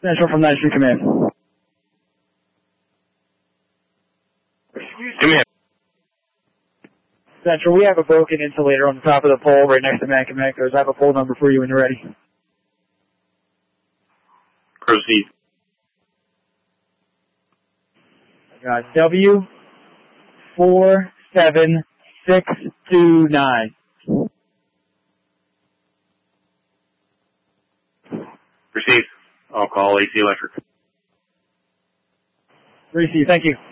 Central from 9th Street, come in. Come in. Central, we have a broken insulator on the top of the pole right next to Mac and Meckers. I have a pole number for you when you're ready. Proceed. I got W47629. Proceed. I'll call AC Electric. Receive, thank you.